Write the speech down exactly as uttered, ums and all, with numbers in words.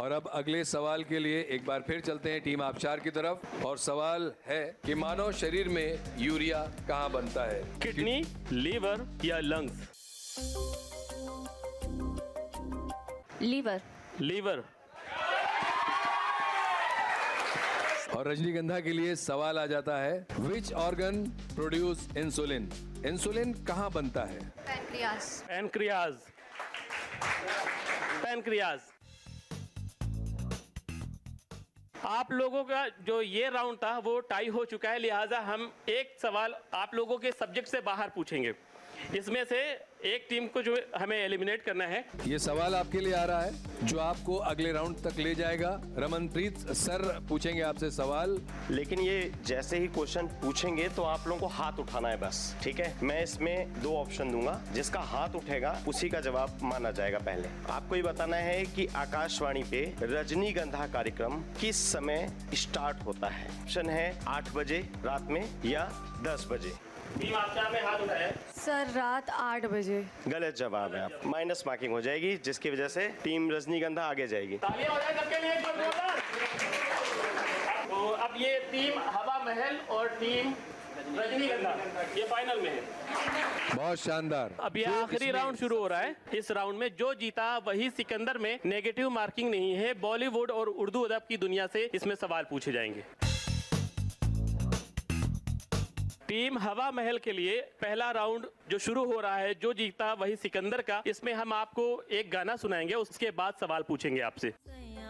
और अब अगले सवाल के लिए एक बार फिर चलते हैं टीम आबशार की तरफ और सवाल है कि मानव शरीर में यूरिया कहाँ बनता है? किडनी, लीवर या लंग्स? लीवर। लीवर। और रजनीगंधा के लिए सवाल आ जाता है, which organ produce insulin? Insulin कहाँ बनता है? पैनक्रियाज। पैनक्रियाज। पैनक्रियाज। आप लोगों का जो ये राउंड था वो टाई हो चुका है, लिहाजा हम एक सवाल आप लोगों के सब्जेक्ट से बाहर पूछेंगे। इसमें से एक टीम को जो हमें एलिमिनेट करना है। ये सवाल आपके लिए आ रहा है जो आपको अगले राउंड तक ले जाएगा। रमनप्रीत सर पूछेंगे आपसे सवाल, लेकिन ये जैसे ही क्वेश्चन पूछेंगे तो आप लोगों को हाथ उठाना है बस, ठीक है? मैं इसमें दो ऑप्शन दूंगा, जिसका हाथ उठेगा उसी का जवाब माना जाएगा। पहले आपको ये बताना है कि आकाशवाणी पे रजनीगंधा कार्यक्रम किस समय स्टार्ट होता है। ऑप्शन है आठ बजे रात में या दस बजे। टीम आबशार में हाथ उठाया। सर रात आठ बजे। गलत जवाब है, आप माइनस मार्किंग हो जाएगी, जिसकी वजह से टीम रजनीगंधा आगे जाएगी। तालियां हो जाए सबके लिए एक बार जोरदार। तो अब ये टीम हवा महल और टीम रजनीगंधा ये फाइनल में है। बहुत शानदार। अब ये तो आखिरी इसमें- राउंड शुरू हो रहा है। इस राउंड में जो जीता वही सिकंदर में नेगेटिव मार्किंग नहीं है। बॉलीवुड और उर्दू अदब की दुनिया से इसमें सवाल पूछे जाएंगे। टीम हवा महल के लिए पहला राउंड जो शुरू हो रहा है, जो जीता वही सिकंदर का। इसमें हम आपको एक गाना सुनाएंगे, उसके बाद सवाल पूछेंगे आपसे।